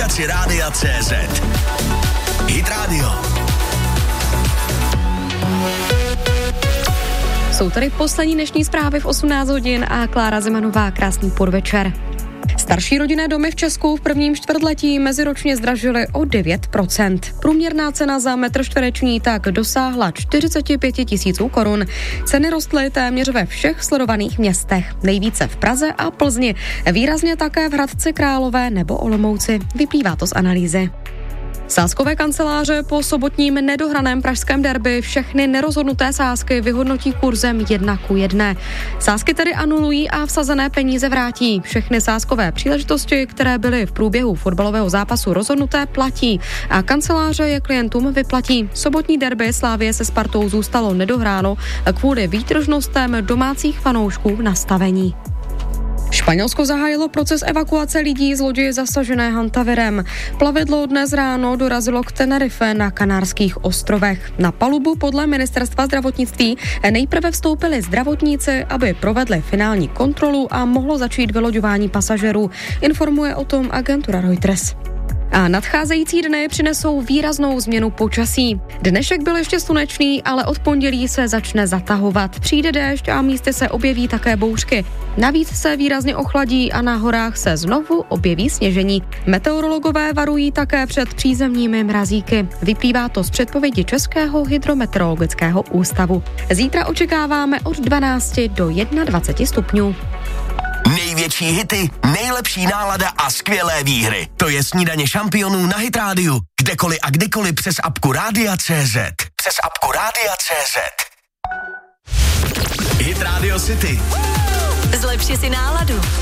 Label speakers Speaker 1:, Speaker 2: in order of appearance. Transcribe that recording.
Speaker 1: aplikaci Rádia.cz. Hit Radio.
Speaker 2: Jsou tady poslední dnešní zprávy v 18 hodin a Klára Zemanová, krásný podvečer. Starší rodinné domy v Česku v prvním čtvrtletí meziročně zdražily o 9%. Průměrná cena za metr čtvereční tak dosáhla 45 000 korun. Ceny rostly téměř ve všech sledovaných městech. Nejvíce v Praze a Plzni. Výrazně také v Hradci Králové nebo Olomouci. Vyplývá to z analýzy. Sázkové kanceláře po sobotním nedohraném pražském derby všechny nerozhodnuté sázky vyhodnotí kurzem 1:1. Sázky tedy anulují a vsazené peníze vrátí. Všechny sázkové příležitosti, které byly v průběhu fotbalového zápasu rozhodnuté, platí a kanceláře je klientům vyplatí. Sobotní derby Slavie se Spartou zůstalo nedohráno kvůli výtržnostem domácích fanoušků v nastavení. Španělsko zahájilo proces evakuace lidí z lodi zasažené hantavirem. Plavidlo dnes ráno dorazilo k Tenerife na Kanárských ostrovech. Na palubu podle ministerstva zdravotnictví nejprve vstoupili zdravotníci, aby provedli finální kontrolu a mohlo začít vyloďování pasažerů. Informuje o tom agentura Reuters. A nadcházející dny přinesou výraznou změnu počasí. Dnešek byl ještě slunečný, ale od pondělí se začne zatahovat. Přijde déšť a místy se objeví také bouřky. Navíc se výrazně ochladí a na horách se znovu objeví sněžení. Meteorologové varují také před přízemními mrazíky. Vyplývá to z předpovědi Českého hydrometeorologického ústavu. Zítra očekáváme od 12 do 21 stupňů.
Speaker 1: Největší hity, nejlepší nálada a skvělé výhry. To je Snídaně šampionů na Hit Radio. Kdekoliv a kdykoliv přes apku Rádia.cz. Přes apku Rádia.cz. Hit Radio City.
Speaker 3: Zlepši si náladu.